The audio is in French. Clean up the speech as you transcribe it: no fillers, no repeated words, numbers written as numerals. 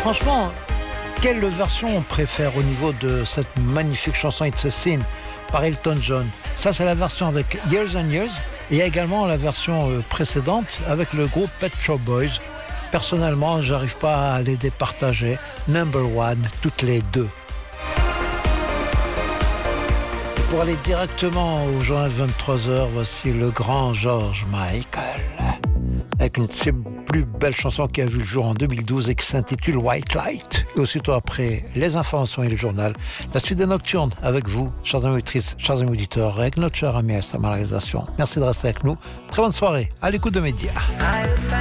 franchement, quelle version on préfère au niveau de cette magnifique chanson It's a Sin par Elton John? Ça, c'est la version avec Years and Years. Et il y a également la version précédente avec le groupe Pet Shop Boys. Personnellement, j'arrive pas à les départager. Number one, toutes les deux. Et pour aller directement au journal 23h, voici le grand George Michael. Avec une de ses plus belles chansons qui a vu le jour en 2012 et qui s'intitule White Light. Et aussitôt après, les informations et le journal. La suite des Nocturnes avec vous, chers amis auditrices, chers amis auditeurs, avec notre cher ami à sa réalisation. Merci de rester avec nous. Très bonne soirée, à l'écoute de Média.